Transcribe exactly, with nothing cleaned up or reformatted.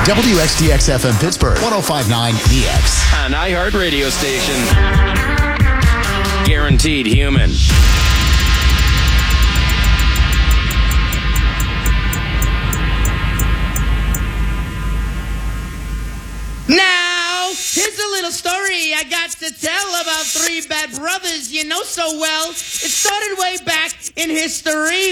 W X D X F M Pittsburgh, one oh five point nine E X. An iHeart radio station. Guaranteed human. Now, here's a little story I got to tell about three bad brothers you know so well. It started way back in history